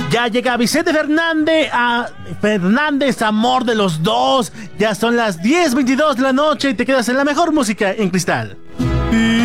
Ya llega Vicente Fernández, amor de los dos. Ya son las 10:22 de la noche y te quedas en la mejor música en Cristal.